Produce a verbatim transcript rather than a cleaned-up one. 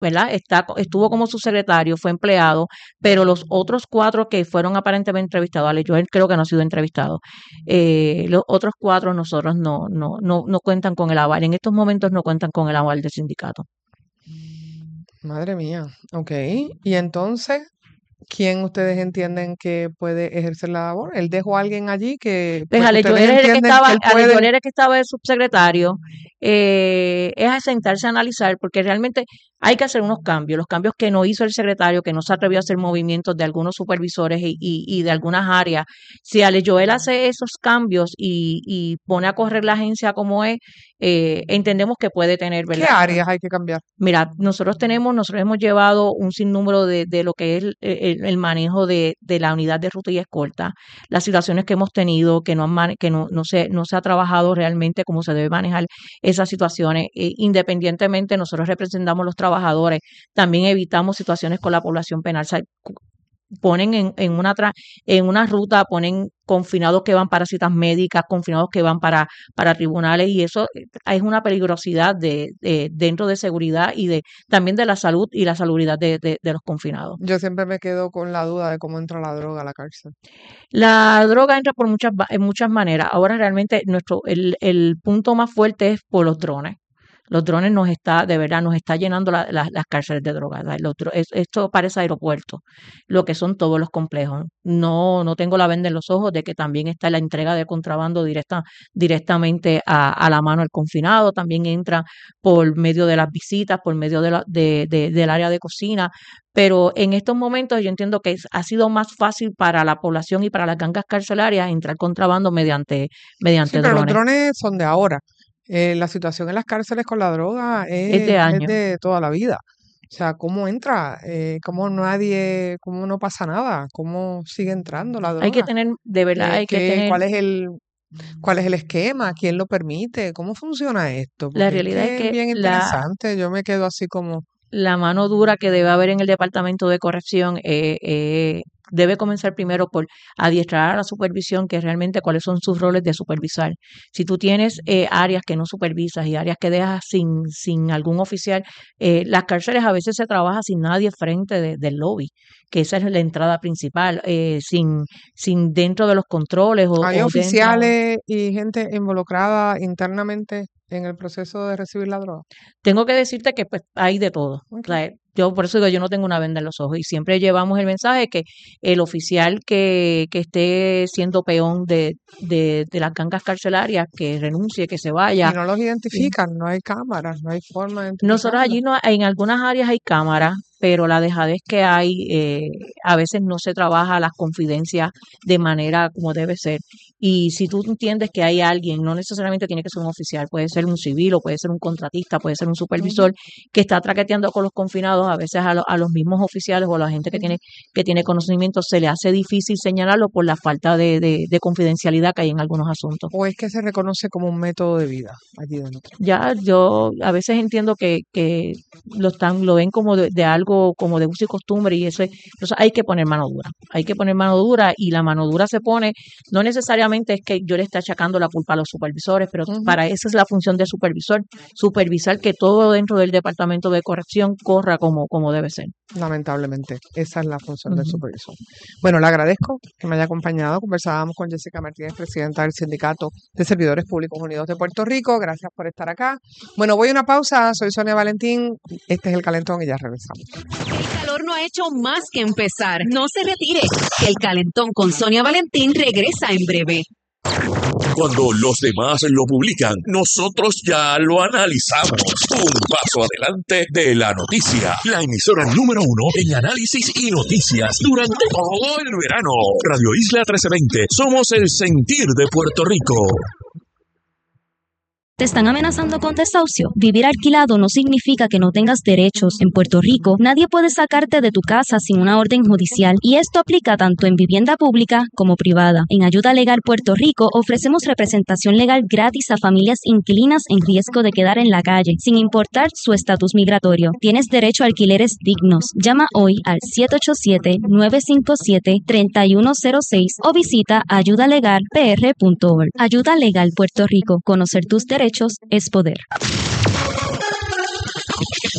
¿verdad? Está, estuvo como subsecretario, fue empleado, pero los otros cuatro que fueron aparentemente entrevistados, Ale Joel creo que no ha sido entrevistado, eh, los otros cuatro nosotros no, no, no, no cuentan con el aval, en estos momentos no cuentan con el aval del sindicato. Madre mía, ok. Y entonces, ¿quién ustedes entienden que puede ejercer la labor? Él dejó a alguien allí que Pues pues, Ale ustedes Joel era el que entienden estaba, que él Ale puede. Joel era el que estaba de subsecretario, eh, es a sentarse a analizar, porque realmente hay que hacer unos cambios, los cambios que no hizo el secretario, que no se atrevió a hacer movimientos de algunos supervisores y, y, y de algunas áreas. Si Ale Joel hace esos cambios y, y pone a correr la agencia como es, eh, entendemos que puede tener, ¿Qué ¿verdad? áreas hay que cambiar? Mira, nosotros tenemos, nosotros hemos llevado un sinnúmero de, de lo que es el, el- el manejo de, de la unidad de ruta y escolta, las situaciones que hemos tenido, que no han mane- que no, no se, no se ha trabajado realmente cómo se debe manejar esas situaciones. Eh, independientemente, nosotros representamos a los trabajadores, también evitamos situaciones con la población penal. O sea, cu- ponen en, en una tra- en una ruta, ponen confinados que van para citas médicas, confinados que van para, para tribunales, y eso eh, es una peligrosidad de, de- dentro de seguridad y de también de la salud y la salubridad de, de- de los confinados. Yo siempre me quedo con la duda de cómo entra la droga a la cárcel. La droga entra por muchas, va- en muchas maneras. Ahora realmente nuestro, el, el punto más fuerte es por los drones. Los drones nos está, de verdad, nos está llenando la- la- las cárceles de drogas. ¿Verdad? Los dro- es- esto parece aeropuerto, lo que son todos los complejos. No, no tengo la venda en los ojos de que también está la entrega de contrabando directa, directamente a, a la mano del confinado. También entra por medio de las visitas, por medio de la, de, de- del área de cocina. Pero en estos momentos yo entiendo que es- ha sido más fácil para la población y para las gangas carcelarias entrar contrabando mediante, Sí, mediante pero los drones. drones son de ahora. Eh, la situación en las cárceles con la droga Es es, de es años. de toda la vida. O sea, ¿cómo entra? Eh, ¿cómo nadie, cómo no pasa nada? ¿Cómo sigue entrando la Hay que droga? tener, de verdad, Eh, hay que ¿qué- tener, cuál es el, cuál es el esquema? ¿Quién lo permite? ¿Cómo funciona esto? la Porque es realidad es que es que bien la, interesante. Yo me quedo así como, la mano dura que debe haber en el departamento de corrección eh, eh, debe comenzar primero por adiestrar a la supervisión, que realmente cuáles son sus roles de supervisar. Si tú tienes eh, áreas que no supervisas y áreas que dejas sin, sin algún oficial, eh, las cárceles a veces se trabaja sin nadie frente de- del lobby, que esa es la entrada principal, eh, sin, sin dentro de los controles o, ¿hay o dentro. oficiales y gente involucrada internamente en el proceso de recibir la droga? Tengo que decirte que pues hay de todo. O Ok. sea, yo por eso digo, yo no tengo una venda en los ojos y siempre llevamos el mensaje que el oficial que, que esté siendo peón de, de, de las gangas carcelarias, que renuncie, que se Y vaya. no los Sí. identifican, no hay cámaras, no hay forma de Nosotros identificarlos. allí no, en algunas áreas hay cámaras, pero la dejadez que hay, eh, a veces no se trabaja las confidencias de manera como debe ser. Y si tú entiendes que hay alguien, no necesariamente tiene que ser un oficial, puede ser un civil o puede ser un contratista, puede ser un Ujú, supervisor que está traqueteando con los confinados, a veces a, lo- a los mismos oficiales o a la gente que ujú. tiene, que tiene conocimiento, se le hace difícil señalarlo por la falta de, de, de confidencialidad que hay en algunos asuntos. ¿O es que se reconoce como un método de vida allí dentro? Ya yo a veces entiendo que, que lo están, lo ven como de, de algo como de uso y costumbre y eso es, entonces hay que poner mano dura, hay que poner mano dura y la mano dura se pone, no necesariamente es que yo le esté achacando la culpa a los supervisores, pero Ujú. para eso es la función del supervisor, supervisar que todo dentro del departamento de corrección corra como, como debe ser. Lamentablemente, esa es la función del Ujú. supervisor. Bueno, le agradezco que me haya acompañado. Conversábamos con Jessica Martínez, presidenta del Sindicato de Servidores Públicos Unidos de Puerto Rico. Gracias por estar acá. Bueno, voy a una pausa. Soy Sonia Valentín. Este es El Calentón y ya regresamos. El calor no ha hecho más que empezar. No se retire. El Calentón con Sonia Valentín regresa en breve. Cuando los demás lo publican, nosotros ya lo analizamos. Un paso adelante de la noticia. La emisora número uno en análisis y noticias durante todo el verano. Radio Isla trece veinte. Somos el sentir de Puerto Rico. ¿Te están amenazando con desahucio? Vivir alquilado no significa que no tengas derechos. En Puerto Rico, nadie puede sacarte de tu casa sin una orden judicial y esto aplica tanto en vivienda pública como privada. En Ayuda Legal Puerto Rico ofrecemos representación legal gratis a familias inquilinas en riesgo de quedar en la calle, sin importar su estatus migratorio. Tienes derecho a alquileres dignos. Llama hoy al siete ocho siete, nueve cinco siete, tres uno cero seis o visita ayuda legal p r punto org. Ayuda Legal Puerto Rico. Conocer tus derechos es poder.